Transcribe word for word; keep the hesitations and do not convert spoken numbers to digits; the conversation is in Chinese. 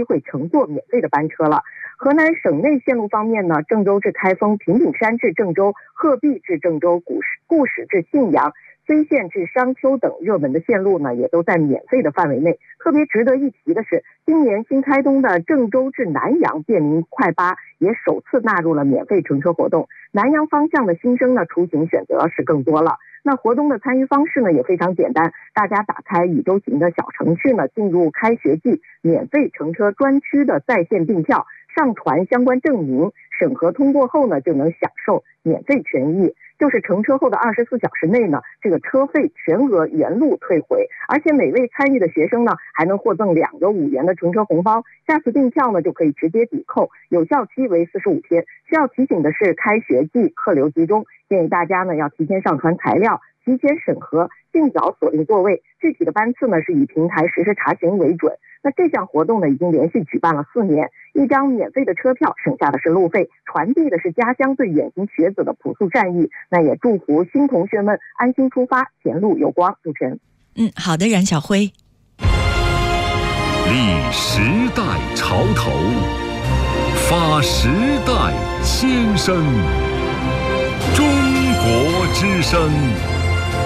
机会乘坐免费的班车了。河南省内线路方面呢，郑州至开封、平顶山至郑州、鹤壁至郑州、固始固始至信阳、睢县至商丘等热门的线路呢，也都在免费的范围内。特别值得一提的是，今年新开通的郑州至南阳便民快巴也首次纳入了免费乘车活动。南阳方向的新生呢，出行选择是更多了。那活动的参与方式呢也非常简单，大家打开宇宙行的小程序呢，进入开学季免费乘车专区的在线订票，上传相关证明，审核通过后呢，就能享受免费权益。就是乘车后的二十四小时内呢，这个车费全额原路退回，而且每位参与的学生呢，还能获赠两个五元的乘车红包。下次订票呢，就可以直接抵扣，有效期为四十五天。需要提醒的是，开学季客流集中，建议大家呢要提前上传材料，提前审核，尽早锁定座位。具体的班次呢，是以平台实时查询为准。那这项活动呢，已经连续举办了四年，一张免费的车票省下的是路费，传递的是家乡最远行学子的朴素善意。那也祝福新同学们安心出发，前路有光。主持人， 嗯，好的，冉晓辉。 立时代潮头，发时代先声，中国之声。